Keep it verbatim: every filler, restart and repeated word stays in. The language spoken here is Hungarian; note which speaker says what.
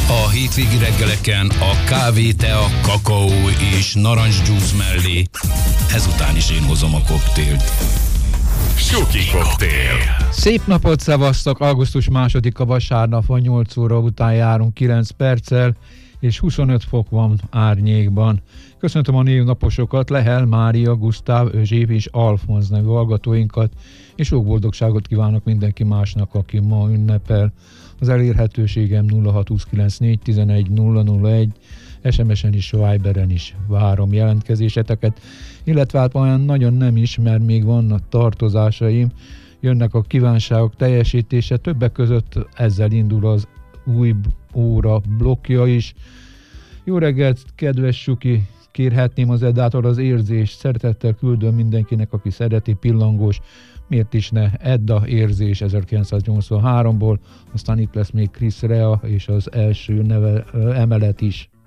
Speaker 1: A hétvégi reggeleken a kávé, tea, kakaó és narancsdzsúsz mellé ezután is én hozom a koktélt.
Speaker 2: Suki koktél.
Speaker 3: Szép napot szevasztok, augusztus másodika vasárnap van, nyolc óra után járunk kilenc perccel, és huszonöt fok van árnyékban. Köszöntöm a névnaposokat, Lehel, Mária, Gusztáv, Özsév és Alfonz nevű hallgatóinkat, és sok boldogságot kívánok mindenki másnak, aki ma ünnepel. Az elérhetőségem nulla hat huszonkilenc négy tizenegy nulla nulla egy, es em es-en is, Viberen is várom jelentkezéseteket, illetve hát olyan nagyon nem is, mert még vannak tartozásaim, jönnek a kívánságok teljesítése, többek között ezzel indul az új óra blokkja is. Jó reggelt, kedves Suki! Kérhetném az Eddától az érzést, szeretettel küldöm mindenkinek, aki szereti, pillangós, miért is ne, Edda érzés ezerkilencszáznyolcvanháromból, aztán itt lesz még Chris Rea és az első neve, emelet is.